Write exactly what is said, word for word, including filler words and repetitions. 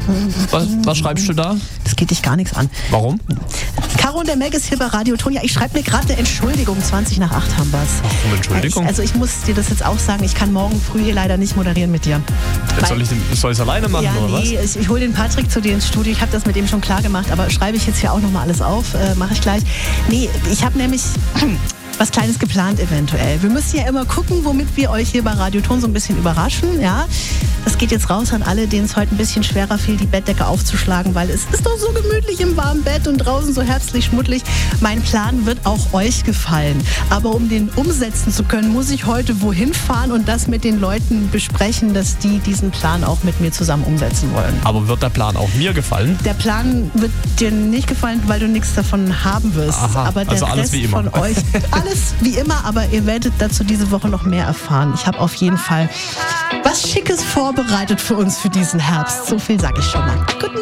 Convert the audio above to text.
Was, was schreibst du da? Das geht dich gar nichts an. Warum? Caro und der Meg ist hier bei Radio Ton. Ja, ich schreibe mir gerade eine Entschuldigung. zwanzig nach acht haben wir's. Warum Entschuldigung? Ich, also ich muss dir das jetzt auch sagen, ich kann morgen früh hier leider nicht moderieren mit dir. Jetzt soll ich es alleine machen, ja, oder nee, was? ich, ich hole den Patrick zu dir ins Studio. Ich habe das mit ihm schon klar gemacht, aber schreibe ich jetzt hier auch nochmal alles auf. Äh, Mache ich gleich. Nee, ich habe nämlich... was Kleines geplant eventuell. Wir müssen ja immer gucken, womit wir euch hier bei Radio Ton so ein bisschen überraschen. Ja, das geht jetzt raus an alle, denen es heute ein bisschen schwerer fiel, die Bettdecke aufzuschlagen, weil es ist doch so gemütlich im warmen Bett und draußen so herzlich schmuddelig. Mein Plan wird auch euch gefallen. Aber um den umsetzen zu können, muss ich heute wohin fahren und das mit den Leuten besprechen, dass die diesen Plan auch mit mir zusammen umsetzen wollen. Aber wird der Plan auch mir gefallen? Der Plan wird dir nicht gefallen, weil du nichts davon haben wirst. Aha, aber der also alles Rest wie immer. von euch... Alles wie immer, aber ihr werdet dazu diese Woche noch mehr erfahren. Ich habe auf jeden Fall was Schickes vorbereitet für uns für diesen Herbst. So viel sage ich schon mal. Guten